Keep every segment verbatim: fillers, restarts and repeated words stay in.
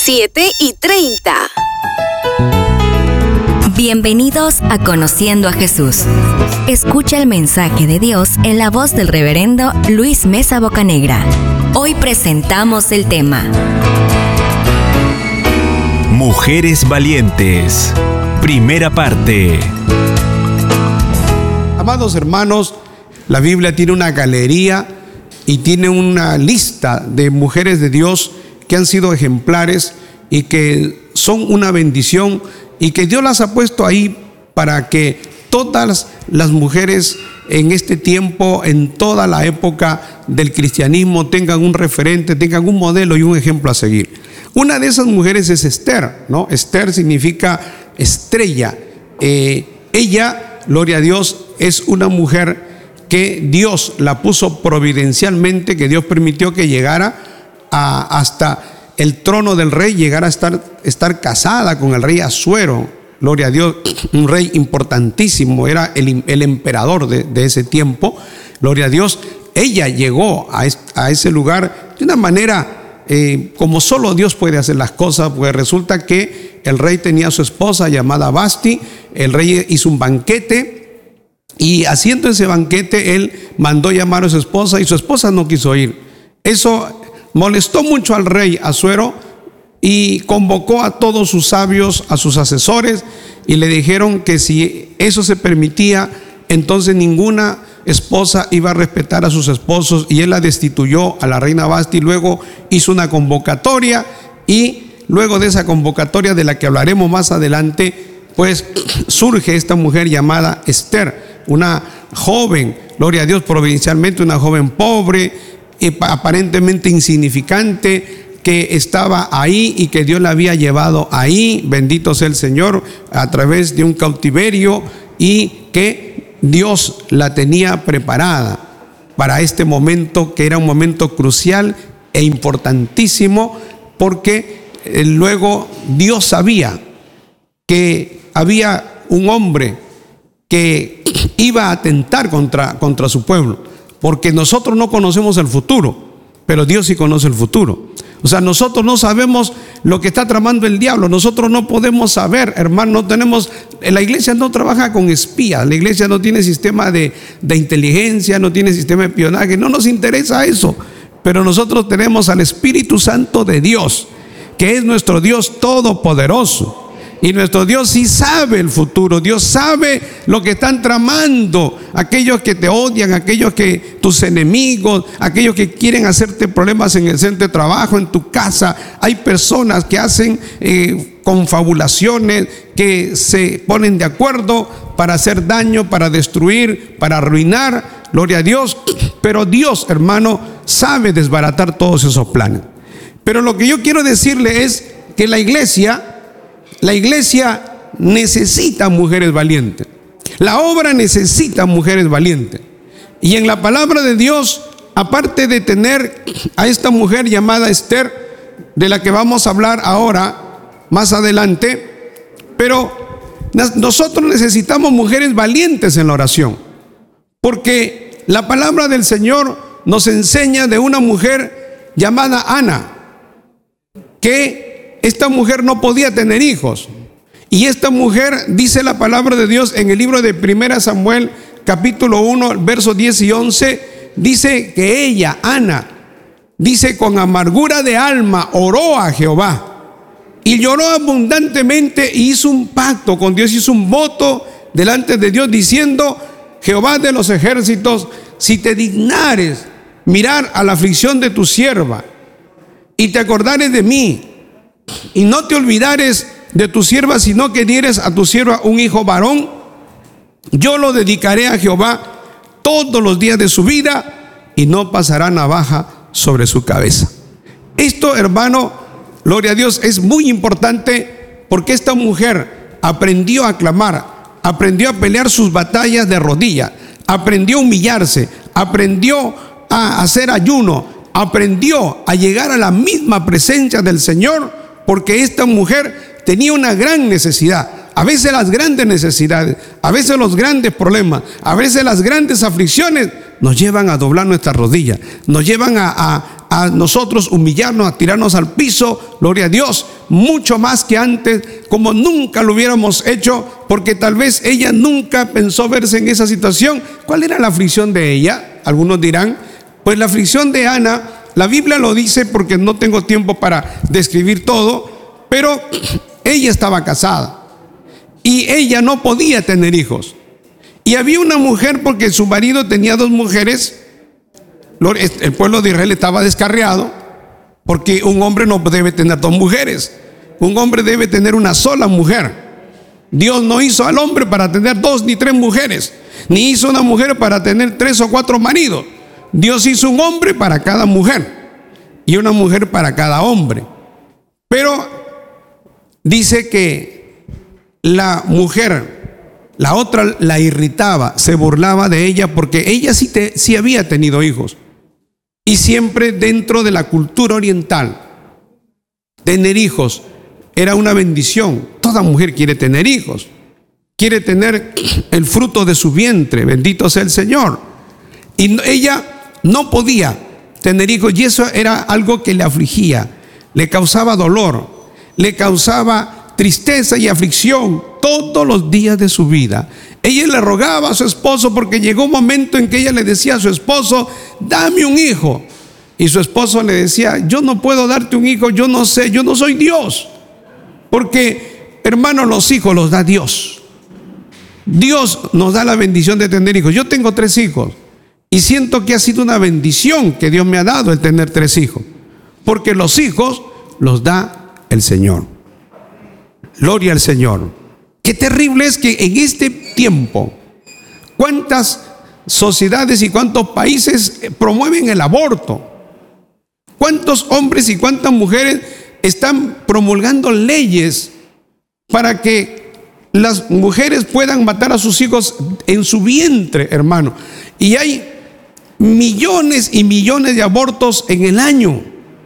siete y treinta. Bienvenidos a Conociendo a Jesús. Escucha el mensaje de Dios en la voz del reverendo Luis Mesa Bocanegra. Hoy presentamos el tema Mujeres Valientes. Primera parte. Amados hermanos, la Biblia tiene una galería y tiene una lista de mujeres de Dios que han sido ejemplares y que son una bendición y que Dios las ha puesto ahí para que todas las mujeres en este tiempo, en toda la época del cristianismo, tengan un referente, tengan un modelo y un ejemplo a seguir. Una de esas mujeres es Esther, ¿no? Esther significa estrella. Eh, ella, gloria a Dios, es una mujer que Dios la puso providencialmente, que Dios permitió que llegara a, hasta el trono del rey, llegara a estar, estar casada con el rey Asuero. Gloria a Dios, un rey importantísimo, era el, el emperador de, de ese tiempo. Gloria a Dios, ella llegó a, es, a ese lugar de una manera eh, como solo Dios puede hacer las cosas, pues resulta que el rey tenía a su esposa llamada Vasti. El rey hizo un banquete y haciendo ese banquete él mandó llamar a su esposa y su esposa no quiso ir. Eso molestó mucho al rey Asuero y convocó a todos sus sabios, a sus asesores, y le dijeron que si eso se permitía, entonces ninguna esposa iba a respetar a sus esposos, y él la destituyó a la reina Vasti. Luego hizo una convocatoria, y luego de esa convocatoria, de la que hablaremos más adelante, pues surge esta mujer llamada Esther, una joven, gloria a Dios, providencialmente una joven pobre, aparentemente insignificante, que estaba ahí y que Dios la había llevado ahí, bendito sea el Señor, a través de un cautiverio, y que Dios la tenía preparada para este momento, que era un momento crucial e importantísimo, porque luego Dios sabía que había un hombre que iba a atentar contra, contra su pueblo, porque nosotros no conocemos el futuro, pero Dios sí conoce el futuro. O sea, nosotros no sabemos lo que está tramando el diablo. Nosotros no podemos saber, hermano, no tenemos, la iglesia no trabaja con espías, la iglesia no tiene sistema de, de inteligencia, no tiene sistema de espionaje, no nos interesa eso. Pero nosotros tenemos al Espíritu Santo de Dios, que es nuestro Dios todopoderoso. Y nuestro Dios sí sabe el futuro. Dios sabe lo que están tramando aquellos que te odian, aquellos que tus enemigos, aquellos que quieren hacerte problemas en el centro de trabajo, en tu casa. Hay personas que hacen eh, confabulaciones, que se ponen de acuerdo para hacer daño, para destruir, para arruinar. Gloria a Dios. Pero Dios, hermano, sabe desbaratar todos esos planes. Pero lo que yo quiero decirle es que la iglesia La iglesia necesita mujeres valientes. La obra necesita mujeres valientes. Y en la palabra de Dios, aparte de tener a esta mujer llamada Esther, de la que vamos a hablar ahora, más adelante, pero nosotros necesitamos mujeres valientes en la oración. Porque la palabra del Señor nos enseña de una mujer llamada Ana, que esta mujer no podía tener hijos. Y esta mujer, dice la palabra de Dios en el libro de Primera Samuel, capítulo uno, versos diez y once, dice que ella, Ana, dice, con amargura de alma oró a Jehová y lloró abundantemente y hizo un pacto con Dios, hizo un voto delante de Dios diciendo: Jehová de los ejércitos, si te dignares mirar a la aflicción de tu sierva y te acordares de mí, y no te olvidares de tu sierva, sino que dieres a tu sierva un hijo varón, yo lo dedicaré a Jehová todos los días de su vida, y no pasará navaja sobre su cabeza. Esto, hermano, gloria a Dios, es muy importante, porque esta mujer aprendió a clamar, aprendió a pelear sus batallas de rodillas, aprendió a humillarse, aprendió a hacer ayuno, aprendió a llegar a la misma presencia del Señor, porque esta mujer tenía una gran necesidad. A veces las grandes necesidades, a veces los grandes problemas, a veces las grandes aflicciones nos llevan a doblar nuestras rodillas, nos llevan a, a, a nosotros humillarnos, a tirarnos al piso, gloria a Dios. mucho más que antes, como nunca lo hubiéramos hecho, porque tal vez ella nunca pensó verse en esa situación. ¿Cuál era la aflicción de ella? Algunos dirán, pues la aflicción de Ana, la Biblia lo dice porque no tengo tiempo para describir todo, pero ella estaba casada y ella no podía tener hijos. Y había una mujer, porque su marido tenía dos mujeres. El pueblo de Israel estaba descarriado, porque un hombre no debe tener dos mujeres. Un hombre debe tener una sola mujer. Dios no hizo al hombre para tener dos ni tres mujeres, ni hizo una mujer para tener tres o cuatro maridos. Dios hizo un hombre para cada mujer y una mujer para cada hombre. Pero dice que la mujer, la otra, la irritaba, se burlaba de ella, porque ella sí, te, sí había tenido hijos. Y siempre dentro de la cultura oriental, tener hijos era una bendición. Toda mujer quiere tener hijos, quiere tener el fruto de su vientre, bendito sea el Señor. Y ella no podía tener hijos, y eso era algo que le afligía, le causaba dolor, le causaba tristeza y aflicción todos los días de su vida. Ella le rogaba a su esposo, porque llegó un momento en que ella le decía a su esposo: dame un hijo. Y su esposo le decía: yo no puedo darte un hijo, yo no sé, yo no soy Dios. Porque, hermano, los hijos los da Dios. Dios nos da la bendición de tener hijos. Yo tengo tres hijos y siento que ha sido una bendición que Dios me ha dado el tener tres hijos, porque los hijos los da el Señor. Gloria al Señor. Qué terrible es que en este tiempo, cuántas sociedades y cuántos países promueven el aborto, cuántos hombres y cuántas mujeres están promulgando leyes para que las mujeres puedan matar a sus hijos en su vientre, hermano. Y hay millones y millones de abortos en el año.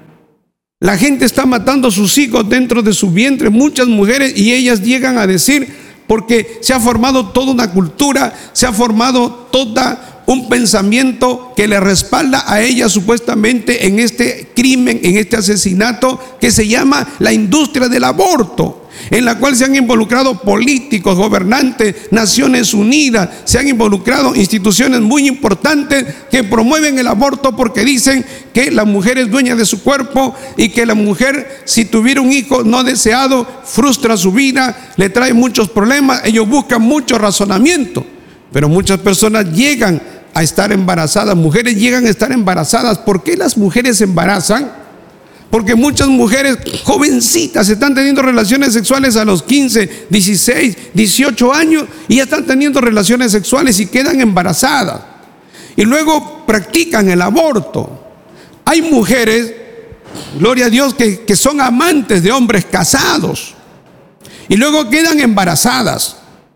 La gente está matando a sus hijos dentro de su vientre, muchas mujeres, y ellas llegan a decir, porque se ha formado toda una cultura, se ha formado todo un pensamiento que le respalda a ellas supuestamente en este crimen, en este asesinato que se llama la industria del aborto, en la cual se han involucrado políticos, gobernantes, Naciones Unidas, se han involucrado instituciones muy importantes que promueven el aborto, porque dicen que la mujer es dueña de su cuerpo y que la mujer, si tuviera un hijo no deseado, frustra su vida, le trae muchos problemas. Ellos buscan mucho razonamiento, pero muchas personas llegan a estar embarazadas, mujeres llegan a estar embarazadas. ¿Por qué las mujeres se embarazan? Porque muchas mujeres jovencitas están teniendo relaciones sexuales a los quince, dieciséis, dieciocho años, y ya están teniendo relaciones sexuales y quedan embarazadas. Y luego practican el aborto. Hay mujeres, gloria a Dios, que, que son amantes de hombres casados y luego quedan embarazadas.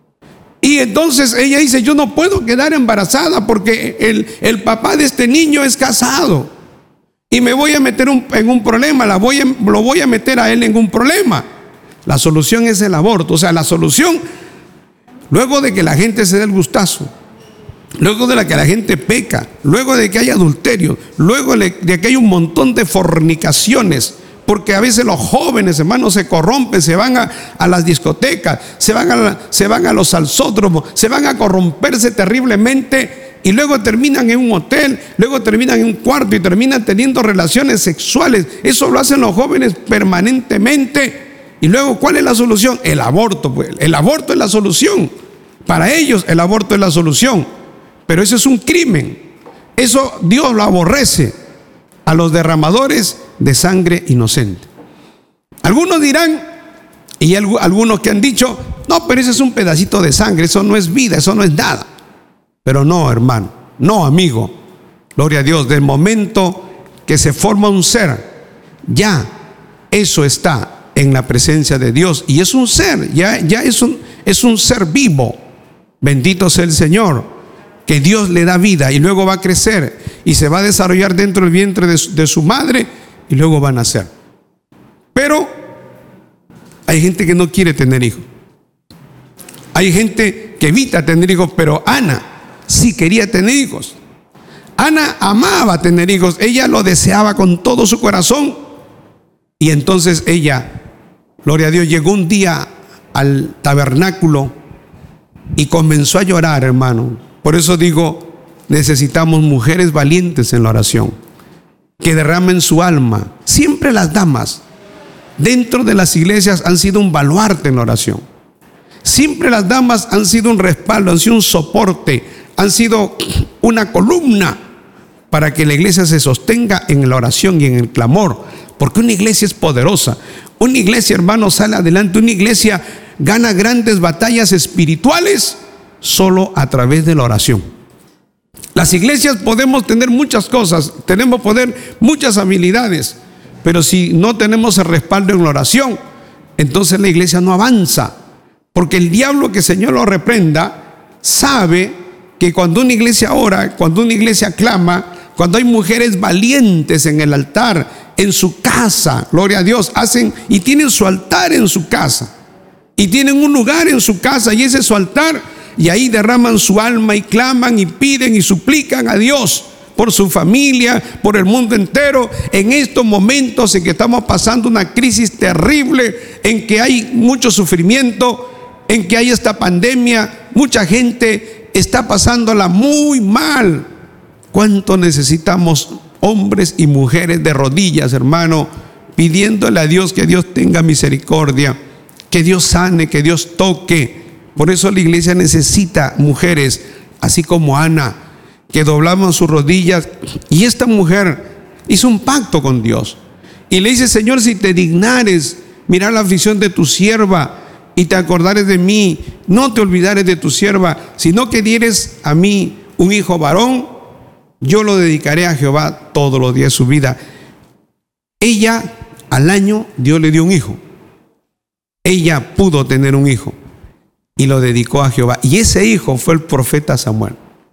Y entonces ella dice: yo no puedo quedar embarazada porque el, el papá de este niño es casado. Y me voy a meter un, en un problema, la voy a, lo voy a meter a él en un problema. La solución es el aborto. O sea, la solución, luego de que la gente se dé el gustazo, luego de la que la gente peca, luego de que hay adulterio, luego de que hay un montón de fornicaciones, porque a veces los jóvenes, hermanos, se corrompen, se van a, a las discotecas, se van a, la, se van a los salsódromos, se van a corromperse terriblemente. Y luego terminan en un hotel, luego terminan en un cuarto y terminan teniendo relaciones sexuales. Eso lo hacen los jóvenes permanentemente. Y luego, ¿cuál es la solución? El aborto, pues. El aborto es la solución. Para ellos el aborto es la solución. Pero eso es un crimen. Eso Dios lo aborrece a los derramadores de sangre inocente. Algunos dirán, y hay algunos que han dicho: no, pero ese es un pedacito de sangre, eso no es vida, eso no es nada. Pero no, hermano, no, amigo. Gloria a Dios. Del momento que se forma un ser, ya eso está en la presencia de Dios. Y es un ser, ya, ya es un, es un ser vivo. Bendito sea el Señor, que Dios le da vida y luego va a crecer y se va a desarrollar dentro del vientre de su, de su madre y luego va a nacer. Pero hay gente que no quiere tener hijos. Hay gente que evita tener hijos, pero Ana sí quería tener hijos. Ana amaba tener hijos, ella lo deseaba con todo su corazón. Y entonces ella gloria a Dios, llegó un día al tabernáculo y comenzó a llorar, hermano. Por eso digo, necesitamos mujeres valientes en la oración, que derramen su alma. Siempre las damas dentro de las iglesias han sido un baluarte en la oración. Siempre las damas han sido un respaldo, han sido un soporte, han sido una columna para que la iglesia se sostenga en la oración y en el clamor. Porque una iglesia es poderosa. Una iglesia, hermano, sale adelante. Una iglesia gana grandes batallas espirituales solo a través de la oración. Las iglesias podemos tener muchas cosas, tenemos poder, muchas habilidades, pero si no tenemos el respaldo en la oración, entonces la iglesia no avanza. Porque el diablo, que el Señor lo reprenda, sabe que cuando una iglesia ora, cuando una iglesia clama, cuando hay mujeres valientes en el altar, en su casa, gloria a Dios, hacen y tienen su altar en su casa, y tienen un lugar en su casa, y ese es su altar, y ahí derraman su alma y claman y piden y suplican a Dios por su familia, por el mundo entero. En estos momentos en que estamos pasando una crisis terrible, en que hay mucho sufrimiento, en que hay esta pandemia, mucha gente está pasándola muy mal. ¿Cuánto necesitamos hombres y mujeres de rodillas, hermano, pidiéndole a Dios que Dios tenga misericordia, que Dios sane, que Dios toque? Por eso la iglesia necesita mujeres, así como Ana, que doblaban sus rodillas. Y esta mujer hizo un pacto con Dios y le dice: Señor, si te dignares mirar la aflicción de tu sierva y te acordares de mí, no te olvidares de tu sierva, sino que dieres a mí un hijo varón, yo lo dedicaré a Jehová todos los días de su vida. Ella, al año, Dios le dio un hijo. Ella pudo tener un hijo y lo dedicó a Jehová. Y ese hijo fue el profeta Samuel.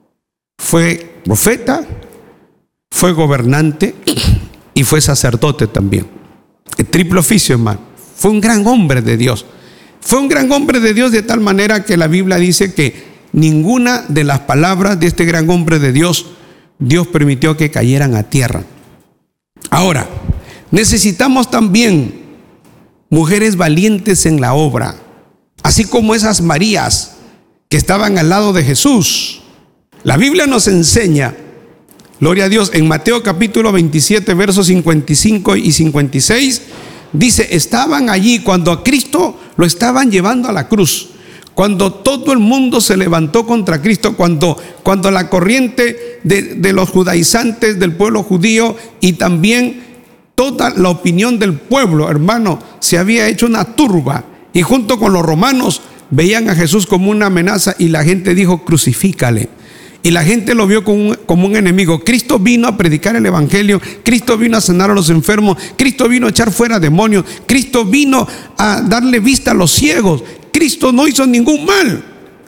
Fue profeta, fue gobernante y fue sacerdote también. El triple oficio, hermano. Fue un gran hombre de Dios. Fue un gran hombre de Dios, de tal manera que la Biblia dice que ninguna de las palabras de este gran hombre de Dios, Dios permitió que cayeran a tierra. Ahora, necesitamos también mujeres valientes en la obra, así como esas Marías que estaban al lado de Jesús. La Biblia nos enseña, gloria a Dios, en Mateo capítulo veintisiete, versos cincuenta y cinco y cincuenta y seis, dice: estaban allí cuando a Cristo lo estaban llevando a la cruz, cuando todo el mundo se levantó contra Cristo, cuando, cuando la corriente de, de los judaizantes del pueblo judío y también toda la opinión del pueblo, hermano, se había hecho una turba, y junto con los romanos veían a Jesús como una amenaza, y la gente dijo: crucifícale. Y la gente lo vio como un, como un enemigo. Cristo vino a predicar el evangelio, Cristo vino a sanar a los enfermos, Cristo vino a echar fuera demonios, Cristo vino a darle vista a los ciegos. Cristo no hizo ningún mal,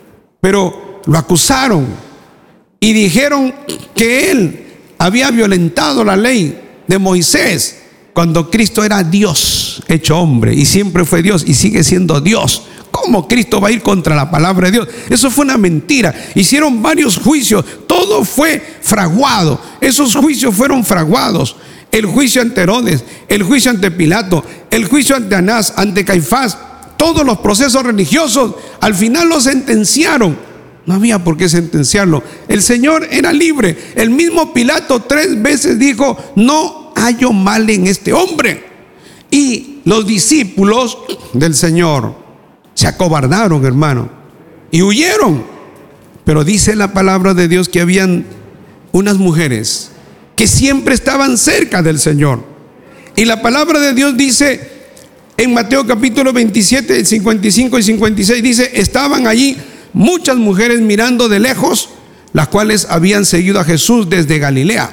pero lo acusaron y dijeron que él había violentado la ley de Moisés, cuando Cristo era Dios hecho hombre, y siempre fue Dios y sigue siendo Dios. ¿Cómo Cristo va a ir contra la palabra de Dios? Eso fue una mentira. Hicieron varios juicios, todo fue fraguado. Esos juicios fueron fraguados. El juicio ante Herodes, el juicio ante Pilato, el juicio ante Anás, ante Caifás, todos los procesos religiosos, al final lo sentenciaron. No había por qué sentenciarlo. El Señor era libre. El mismo Pilato tres veces dijo: no hallo mal en este hombre. Y los discípulos del Señor se acobardaron, hermano, y huyeron. Pero dice la palabra de Dios que habían unas mujeres que siempre estaban cerca del Señor. Y la palabra de Dios dice en Mateo capítulo veintisiete, cincuenta y cinco y cincuenta y seis, dice: estaban allí muchas mujeres mirando de lejos, las cuales habían seguido a Jesús desde Galilea,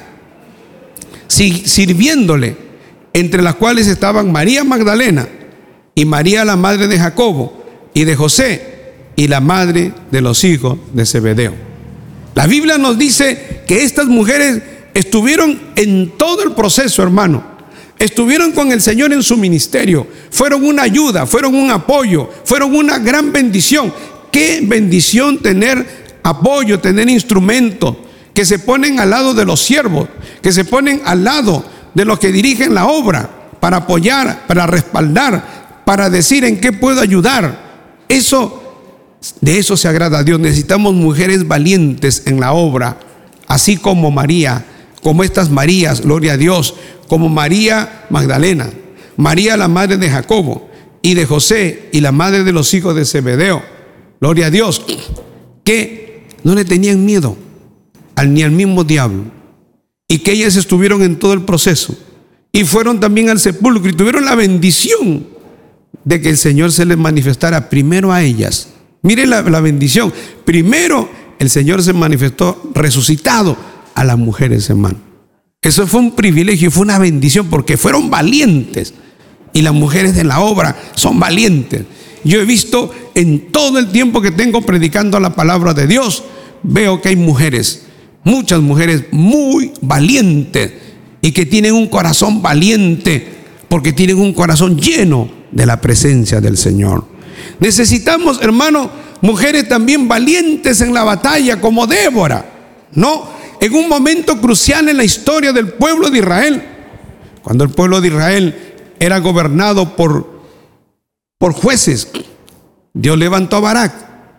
sirviéndole, entre las cuales estaban María Magdalena y María, la madre de Jacobo y de José, y la madre de los hijos de Zebedeo. La Biblia nos dice que estas mujeres estuvieron en todo el proceso, hermano. Estuvieron con el Señor en su ministerio. Fueron una ayuda, fueron un apoyo, fueron una gran bendición. Qué bendición tener apoyo, tener instrumentos que se ponen al lado de los siervos, que se ponen al lado de los que dirigen la obra, para apoyar, para respaldar. para decir en qué puedo ayudar. Eso, de eso se agrada a Dios. Necesitamos mujeres valientes en la obra, así como María, como estas Marías, gloria a Dios, como María Magdalena, María la madre de Jacobo y de José y la madre de los hijos de Zebedeo, gloria a Dios, que no le tenían miedo al, ni al mismo diablo, y que ellas estuvieron en todo el proceso y fueron también al sepulcro y tuvieron la bendición de que el Señor se les manifestara primero a ellas. Miren la, la bendición. Primero el Señor se manifestó resucitado a las mujeres, hermano. Eso fue un privilegio y fue una bendición porque fueron valientes. Y las mujeres de la obra son valientes. Yo he visto en todo el tiempo que tengo predicando la palabra de Dios, veo que hay mujeres, muchas mujeres muy valientes y que tienen un corazón valiente porque tienen un corazón lleno de la presencia del Señor. Necesitamos, hermano, mujeres también valientes en la batalla como Débora, ¿no? En un momento crucial en la historia del pueblo de Israel, cuando el pueblo de Israel era gobernado por, por jueces, Dios levantó a Barak,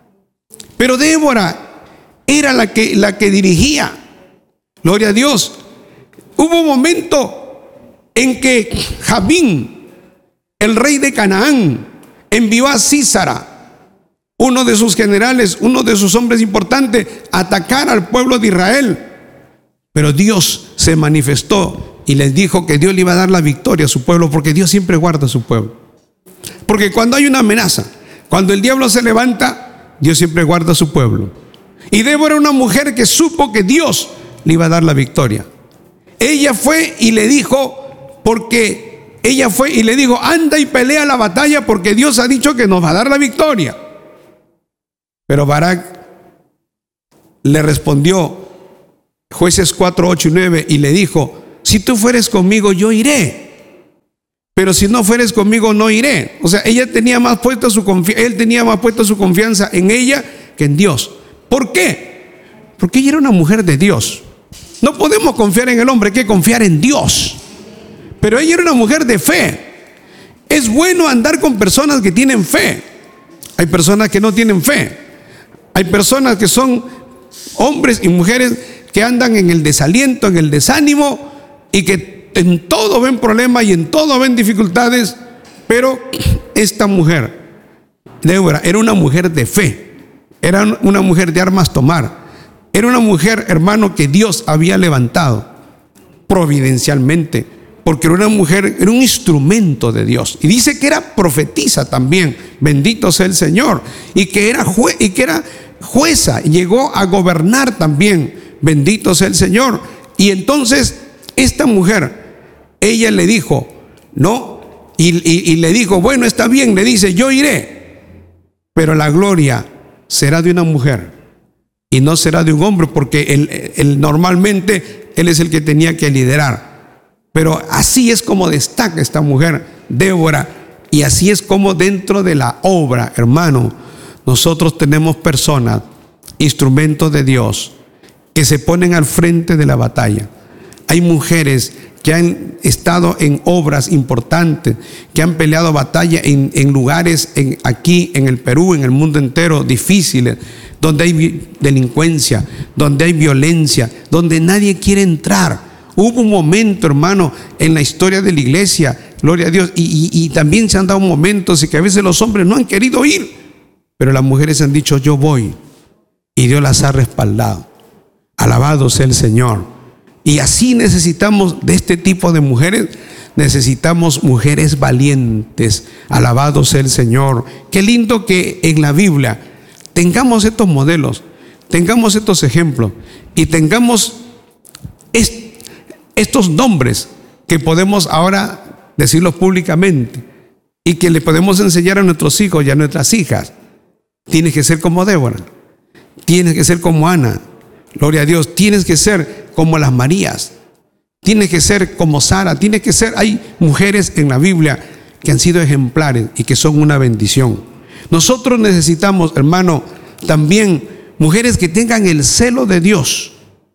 pero Débora era la que, la que dirigía, gloria a Dios. Hubo un momento en que Jabín, el rey de Canaán, envió a Sísara, uno de sus generales, uno de sus hombres importantes, a atacar al pueblo de Israel. Pero Dios se manifestó y les dijo que Dios le iba a dar la victoria a su pueblo, porque Dios siempre guarda a su pueblo. Porque cuando hay una amenaza, cuando el diablo se levanta, Dios siempre guarda a su pueblo. Y Débora era una mujer que supo que Dios le iba a dar la victoria. Ella fue y le dijo, porque ella fue y le dijo, anda y pelea la batalla porque Dios ha dicho que nos va a dar la victoria. Pero Barak le respondió, Jueces cuatro, ocho y nueve, y le dijo, si tú fueres conmigo yo iré, pero si no fueres conmigo no iré. O sea, ella tenía más puesta su confianza, él tenía más puesta su confianza en ella que en Dios. ¿Por qué? Porque ella era una mujer de Dios. No podemos confiar en el hombre, hay que confiar en Dios. Pero ella era una mujer de fe. Es bueno andar con personas que tienen fe. Hay personas que no tienen fe. Hay personas que son hombres y mujeres que andan en el desaliento, en el desánimo, y que en todo ven problemas y en todo ven dificultades. Pero esta mujer, Débora, era una mujer de fe, era una mujer de armas tomar, era una mujer, hermano, que Dios había levantado providencialmente, porque era una mujer, era un instrumento de Dios. Y dice que era profetisa también, bendito sea el Señor, y que era jue, y que era jueza, llegó a gobernar también, bendito sea el Señor. Y entonces esta mujer, ella le dijo, no, y, y, y le dijo, bueno, está bien, le dice, yo iré, pero la gloria será de una mujer y no será de un hombre, porque él, él normalmente él es el que tenía que liderar. Pero así es como destaca esta mujer, Débora, y así es como dentro de la obra, hermano, nosotros tenemos personas, instrumentos de Dios, que se ponen al frente de la batalla. Hay mujeres que han estado en obras importantes, que han peleado batalla en, en lugares en, aquí en el Perú, en el mundo entero, difíciles, donde hay delincuencia, donde hay violencia, donde nadie quiere entrar. Hubo un momento, hermano, en la historia de la iglesia, gloria a Dios, y, y, y también se han dado momentos en que a veces los hombres no han querido ir, pero las mujeres han dicho, yo voy, y Dios las ha respaldado. Alabado sea el Señor. Y así necesitamos de este tipo de mujeres. Necesitamos mujeres valientes. Alabado sea el Señor. Qué lindo que en la Biblia tengamos estos modelos, tengamos estos ejemplos y tengamos est estos nombres que podemos ahora decirlos públicamente y que le podemos enseñar a nuestros hijos y a nuestras hijas. Tienes que ser como Débora, tienes que ser como Ana, gloria a Dios, tienes que ser como las Marías, tienes que ser como Sara, tienes que ser, hay mujeres en la Biblia que han sido ejemplares y que son una bendición. Nosotros necesitamos, hermano, también mujeres que tengan el celo de Dios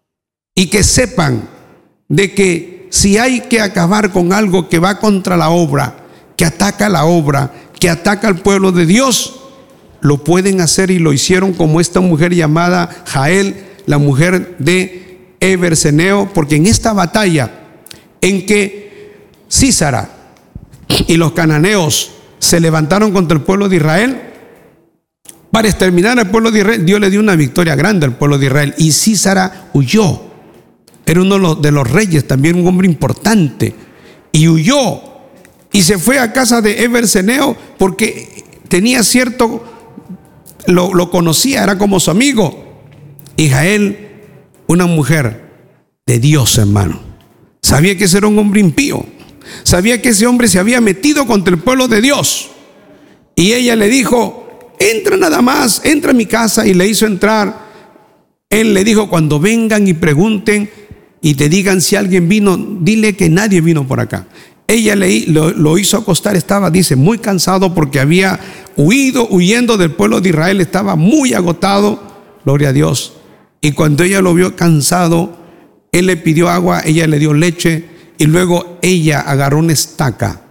y que sepan de que si hay que acabar con algo que va contra la obra, que ataca la obra, que ataca al pueblo de Dios, lo pueden hacer, y lo hicieron, como esta mujer llamada Jael, la mujer de Eberseneo, porque en esta batalla en que Sísara y los cananeos se levantaron contra el pueblo de Israel, para exterminar al pueblo de Israel, Dios le dio una victoria grande al pueblo de Israel, y Sísara huyó. Era uno de los, de los reyes, también un hombre importante, y huyó y se fue a casa de Eberseneo porque tenía cierto, lo, lo conocía, era como su amigo. Y Jael, una mujer de Dios, hermano, sabía que ese era un hombre impío, sabía que ese hombre se había metido contra el pueblo de Dios, y ella le dijo: entra nada más, entra a mi casa, y le hizo entrar. Él le dijo: cuando vengan y pregunten y te digan si alguien vino, dile que nadie vino por acá. Ella le, lo, lo hizo acostar, estaba, dice, muy cansado porque había huido, huyendo del pueblo de Israel, estaba muy agotado, gloria a Dios. Y cuando ella lo vio cansado, él le pidió agua, ella le dio leche, y luego ella agarró una estaca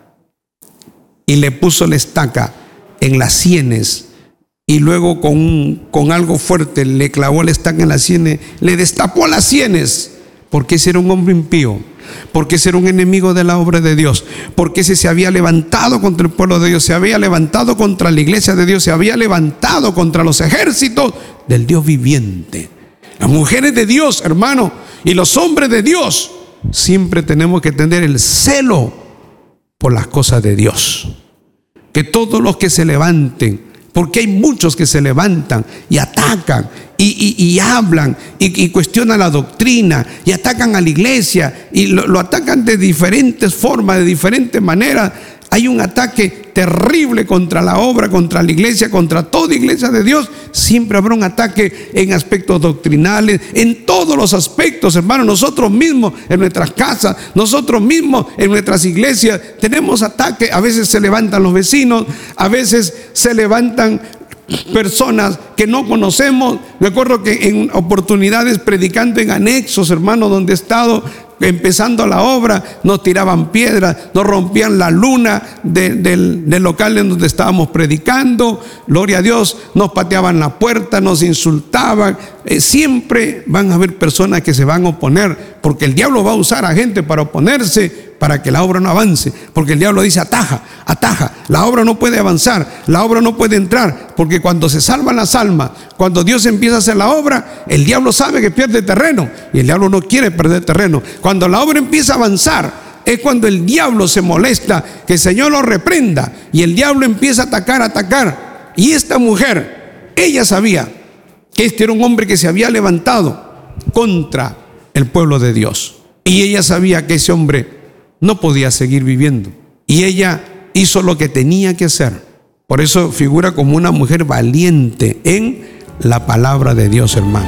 y le puso la estaca en las sienes, y luego con, con algo fuerte le clavó la estaca en las sienes, le destapó las sienes, porque ese era un hombre impío, porque ese era un enemigo de la obra de Dios, porque ese se había levantado contra el pueblo de Dios, se había levantado contra la iglesia de Dios, se había levantado contra los ejércitos del Dios viviente. Las mujeres de Dios, hermano, y los hombres de Dios, siempre tenemos que tener el celo por las cosas de Dios. Que todos los que se levanten, porque hay muchos que se levantan y atacan y, y, y hablan y, y cuestionan la doctrina y atacan a la iglesia y lo, lo atacan de diferentes formas, de diferentes maneras. Hay un ataque terrible contra la obra, contra la iglesia, contra toda iglesia de Dios. Siempre habrá un ataque en aspectos doctrinales, en todos los aspectos, hermanos. Nosotros mismos en nuestras casas, nosotros mismos en nuestras iglesias tenemos ataque. A veces se levantan los vecinos, a veces se levantan personas que no conocemos. Me acuerdo que en oportunidades predicando en anexos, hermanos, donde he estado empezando la obra, nos tiraban piedras, nos rompían la luna de, del, del local en donde estábamos predicando, gloria a Dios, nos pateaban la puerta, nos insultaban. Eh, siempre van a haber personas que se van a oponer, porque el diablo va a usar a gente para oponerse, para que la obra no avance, porque el diablo dice: ataja, ataja, la obra no puede avanzar, la obra no puede entrar, porque cuando se salvan las almas, cuando Dios empieza a hacer la obra, el diablo sabe que pierde terreno, y el diablo no quiere perder terreno. Cuando la obra empieza a avanzar, es cuando el diablo se molesta, que el Señor lo reprenda, y el diablo empieza a atacar, a atacar. Y esta mujer, ella sabía que este era un hombre que se había levantado contra el pueblo de Dios, y ella sabía que ese hombre no podía seguir viviendo, y ella hizo lo que tenía que hacer. Por eso figura como una mujer valiente en la palabra de Dios, hermano.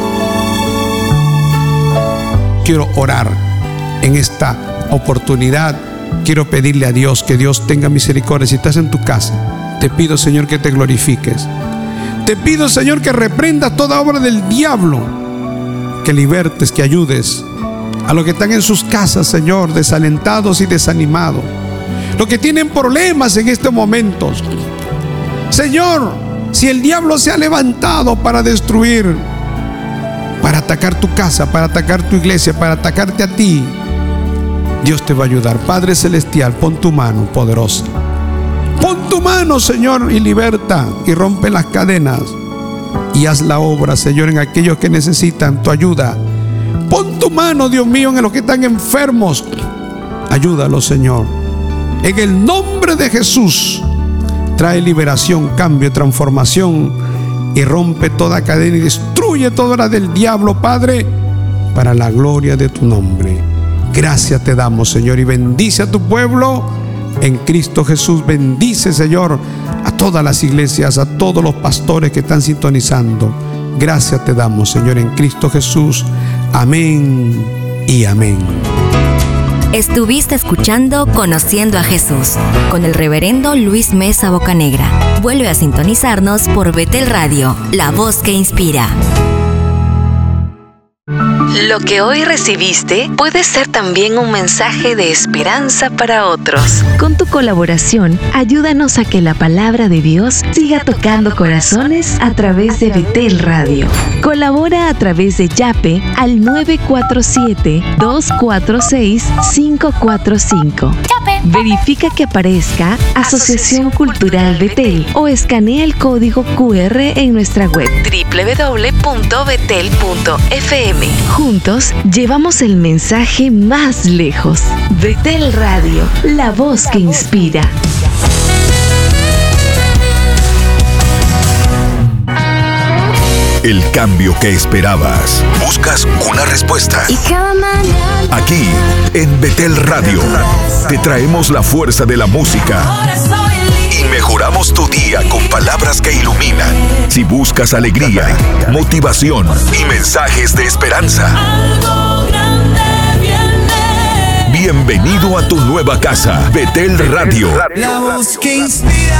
Quiero orar en esta oportunidad. Quiero pedirle a Dios que Dios tenga misericordia. Si estás en tu casa, te pido, Señor, que te glorifiques. Te pido, Señor, que reprendas toda obra del diablo, que libertes, que ayudes a los que están en sus casas, Señor, desalentados y desanimados, los que tienen problemas en estos momentos. Señor, si el diablo se ha levantado para destruir, para atacar tu casa, para atacar tu iglesia, para atacarte a ti, Dios te va a ayudar. Padre celestial, pon tu mano poderosa, pon tu mano, Señor, y liberta y rompe las cadenas, y haz la obra, Señor, en aquellos que necesitan tu ayuda. Pon tu mano, Dios mío, en los que están enfermos. Ayúdalos, Señor. En el nombre de Jesús, trae liberación, cambio, transformación, y rompe toda cadena y destruye toda obra del diablo, Padre, para la gloria de tu nombre. Gracias te damos, Señor, y bendice a tu pueblo en Cristo Jesús. Bendice, Señor, a todas las iglesias, a todos los pastores que están sintonizando. Gracias te damos, Señor, en Cristo Jesús. Amén y amén. Estuviste escuchando Conociendo a Jesús con el reverendo Luis Mesa Bocanegra. Vuelve a sintonizarnos por Betel Radio, la voz que inspira. Lo que hoy recibiste puede ser también un mensaje de esperanza para otros. Con tu colaboración, ayúdanos a que la palabra de Dios siga tocando corazones a través de Betel Radio. Colabora a través de Yape al nueve cuatro siete, dos cuatro seis, cinco cuatro cinco. Verifica que aparezca Asociación Cultural Betel o escanea el código cu erre en nuestra web doble u doble u doble u punto betel punto efe eme. Juntos llevamos el mensaje más lejos. Betel Radio, la voz que inspira. El cambio que esperabas. Buscas una respuesta. Y cada mañana. Aquí, en Betel Radio, te traemos la fuerza de la música y mejoramos tu día con palabras que iluminan. Si buscas alegría, motivación y mensajes de esperanza, bienvenido a tu nueva casa, Betel Radio. La voz que inspira.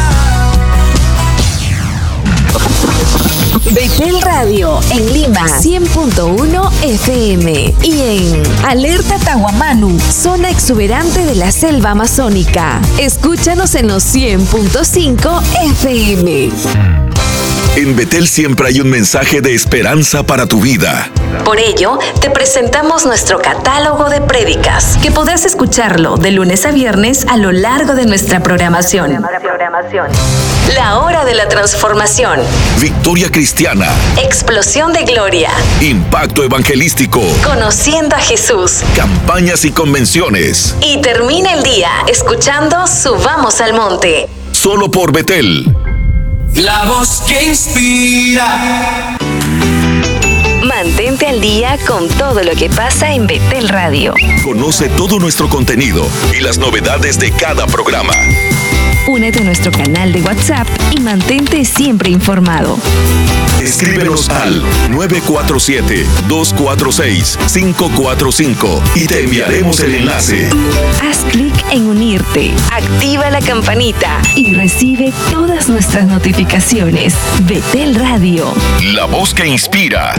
Betel Radio en Lima cien punto uno efe eme y en Alerta Tahuamanu, zona exuberante de la selva amazónica. Escúchanos en los cien punto cinco efe eme. En Betel siempre hay un mensaje de esperanza para tu vida. Por ello, te presentamos nuestro catálogo de prédicas, que podrás escucharlo de lunes a viernes a lo largo de nuestra programación. La hora de la transformación. Victoria cristiana. Explosión de gloria. Impacto evangelístico. Conociendo a Jesús. Campañas y convenciones. Y termina el día escuchando Subamos al Monte. Solo por Betel. La voz que inspira. Mantente al día con todo lo que pasa en Betel Radio. Conoce todo nuestro contenido y las novedades de cada programa. Únete a nuestro canal de WhatsApp y mantente siempre informado. Escríbenos al nueve cuatro siete, dos cuatro seis, cinco cuatro cinco y te enviaremos el enlace. Haz clic en unirte, activa la campanita y recibe todas nuestras notificaciones. Betel Radio. La voz que inspira.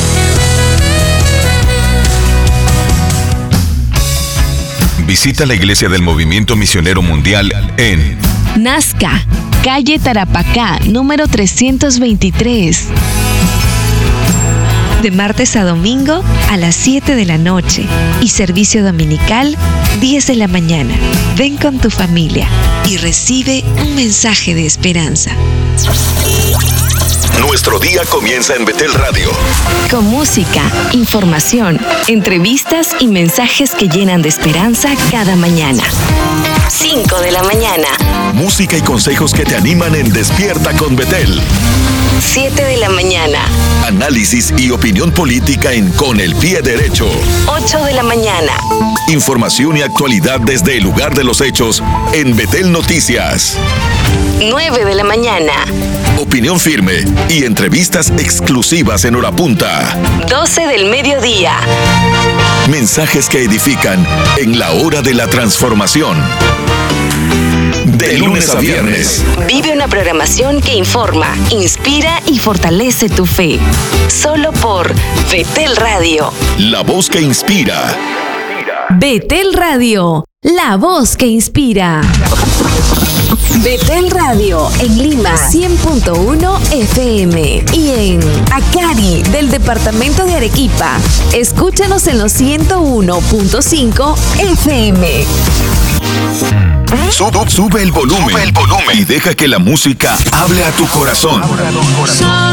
Visita la Iglesia del Movimiento Misionero Mundial en Nazca, calle Tarapacá, número trescientos veintitrés. De martes a domingo a las siete de la noche y servicio dominical diez de la mañana. Ven con tu familia y recibe un mensaje de esperanza. Nuestro día comienza en Betel Radio. Con música, información, entrevistas y mensajes que llenan de esperanza cada mañana. cinco de la mañana. Música y consejos que te animan en Despierta con Betel. siete de la mañana. Análisis y opinión política en Con el Pie Derecho. ocho de la mañana. Información y actualidad desde el lugar de los hechos en Betel Noticias. nueve de la mañana. Opinión firme y entrevistas exclusivas en hora punta. doce del mediodía. Mensajes que edifican en la hora de la transformación. De lunes a viernes. Vive una programación que informa, inspira y fortalece tu fe. Solo por Betel Radio. La voz que inspira. Betel Radio, la voz que inspira. Betel Radio en Lima cien punto uno efe eme y en Acari del departamento de Arequipa. Escúchanos en los ciento uno punto cinco efe eme. Sub, sube el volumen. Sube el volumen y deja que la música hable a tu corazón.